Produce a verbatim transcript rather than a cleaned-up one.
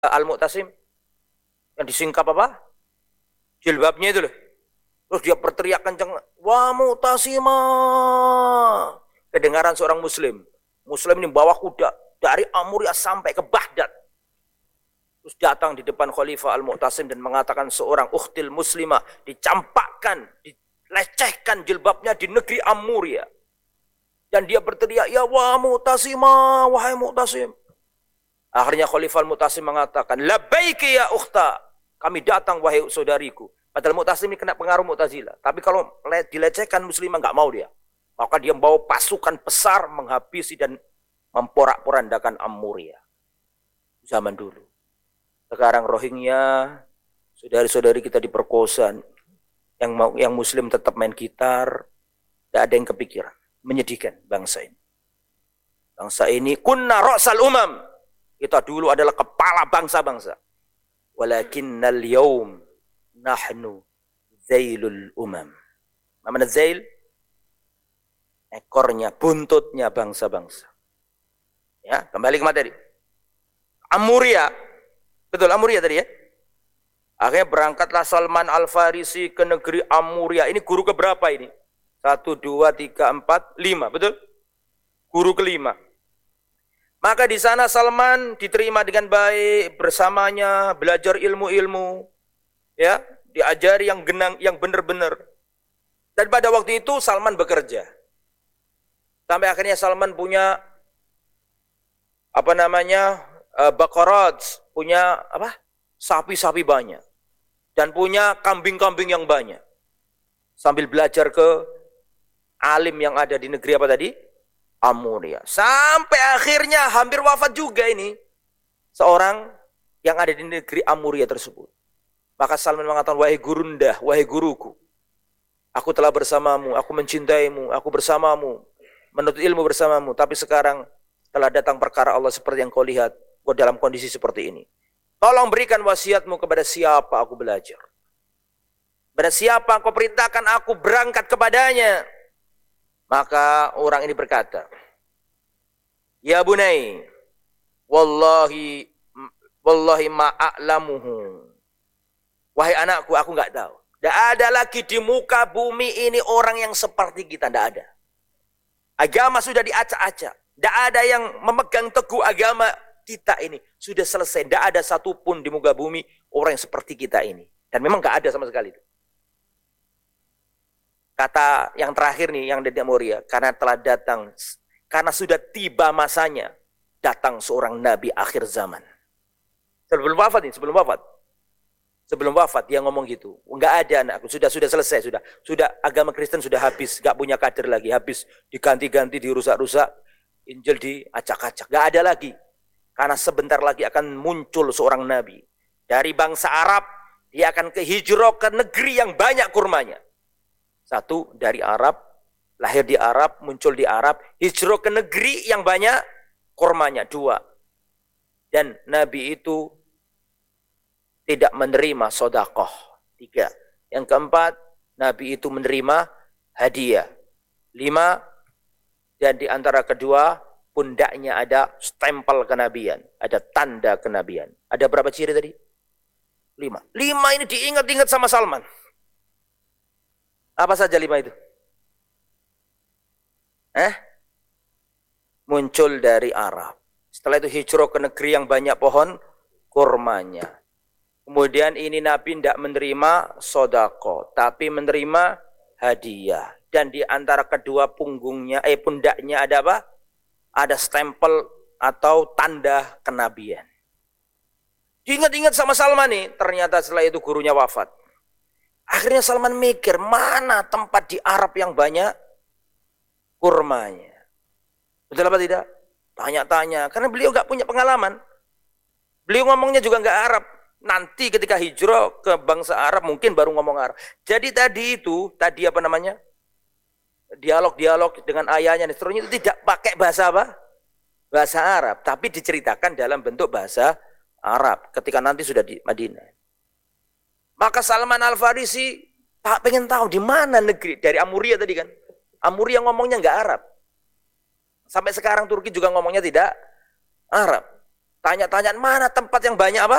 Al-Mu'tasim yang disingkap apa? Jilbabnya itu loh. Terus dia berteriak kencang, "Wa Mu'tasimah." Kedengaran seorang muslim. Muslim ini bawa kuda dari Amuria sampai ke Baghdad. Terus datang di depan Khalifah Al-Mu'tasim dan mengatakan seorang ukhtil muslimah dicampakkan, dilecehkan jilbabnya di negeri Amuria. Dan dia berteriak, "Ya wa Mu'tasimah, wahai Mu'tasim." Akhirnya Khalifah Al-Mu'tasim mengatakan, "Labbaiki ya ukhta." Kami datang wahai saudariku. Padahal Mu'tasim ini kena pengaruh Mu'tazilah. Tapi kalau dilecehkan muslimah nggak mau dia. Maka dia membawa pasukan besar menghabisi dan memporak-porandakan Amuria. Zaman dulu. Sekarang Rohingya, saudari-saudari kita diperkosa. Yang mau, yang muslim tetap main gitar. Tidak ada yang kepikiran. Menyedihkan bangsa ini. Bangsa ini kunna ra'sal umam. Kita dulu adalah kepala bangsa-bangsa. Walakinnal yawm nahnu zailul umam. Mana zail? Ekornya, buntutnya bangsa-bangsa. Ya, kembali ke materi. Amuria. Betul, Amuria tadi ya. Akhirnya berangkatlah Salman Al-Farisi ke negeri Amuria. Ini guru keberapa ini? Satu, dua, tiga, empat, lima. Betul? Guru kelima. Maka di sana Salman diterima dengan baik, bersamanya belajar ilmu-ilmu, ya, diajari yang genang, yang benar-benar. Dan pada waktu itu Salman bekerja. Sampai akhirnya Salman punya apa namanya? Uh, bakarat, punya apa? Sapi-sapi banyak. Dan punya kambing-kambing yang banyak. Sambil belajar ke alim yang ada di negeri apa tadi? Amuria. Sampai akhirnya hampir wafat juga ini. Seorang yang ada di negeri Amuria tersebut. Maka Salman mengatakan, "Wahai gurundah, wahai guruku. Aku telah bersamamu, aku mencintaimu, aku bersamamu. Menuntut ilmu bersamamu. Tapi sekarang telah datang perkara Allah seperti yang kau lihat. Kau dalam kondisi seperti ini. Tolong berikan wasiatmu kepada siapa aku belajar. Pada siapa kau perintahkan aku berangkat kepadanya." Maka orang ini berkata, "Ya bunai, wallahi wallahi ma'a'lamuhu." Wahai anakku, aku enggak tahu. Tidak ada lagi di muka bumi ini orang yang seperti kita, tidak ada. Agama sudah diacak-acak. Tidak ada yang memegang teguh agama kita ini. Sudah selesai. Tidak ada satupun di muka bumi orang yang seperti kita ini. Dan memang enggak ada sama sekali itu. Kata yang terakhir nih, yang dari Amuria, karena telah datang, karena sudah tiba masanya, datang seorang nabi akhir zaman. Sebelum wafat nih, sebelum wafat. Sebelum wafat dia ngomong gitu. Enggak ada anakku, sudah sudah selesai, sudah. Sudah agama Kristen sudah habis, enggak punya kader lagi, habis diganti-ganti, dirusak-rusak, Injil diacak-acak. Enggak ada lagi. Karena sebentar lagi akan muncul seorang nabi. Dari bangsa Arab, dia akan ke hijrah ke negeri yang banyak kurmanya. Satu, dari Arab, lahir di Arab, muncul di Arab, hijrah ke negeri yang banyak kurmanya. Dua, dan Nabi itu tidak menerima sodakoh. Tiga, yang keempat, Nabi itu menerima hadiah. Lima, dan di antara kedua, pundaknya ada stempel kenabian, ada tanda kenabian. Ada berapa ciri tadi? Lima. Lima ini diingat-ingat sama Salman. Apa saja lima itu? Eh? Muncul dari Arab. Setelah itu hijrah ke negeri yang banyak pohon kurmanya. Kemudian ini Nabi tidak menerima sodako, tapi menerima hadiah. Dan di antara kedua punggungnya, eh pundaknya ada apa? Ada stempel atau tanda kenabian. Diingat-ingat sama Salman nih, ternyata setelah itu gurunya wafat. Akhirnya Salman mikir, mana tempat di Arab yang banyak kurmanya. Betul apa tidak? Tanya-tanya, karena beliau gak punya pengalaman. Beliau ngomongnya juga gak Arab. Nanti ketika hijrah ke bangsa Arab, mungkin baru ngomong Arab. Jadi tadi itu, tadi apa namanya? Dialog-dialog dengan ayahnya, seterusnya itu tidak pakai bahasa apa? Bahasa Arab, tapi diceritakan dalam bentuk bahasa Arab. Ketika nanti sudah di Madinah. Maka Salman Al-Farisi tak pengen tahu di mana negeri. Dari Amuria tadi kan. Amuria ngomongnya nggak Arab. Sampai sekarang Turki juga ngomongnya tidak Arab. Tanya-tanya mana tempat yang banyak apa?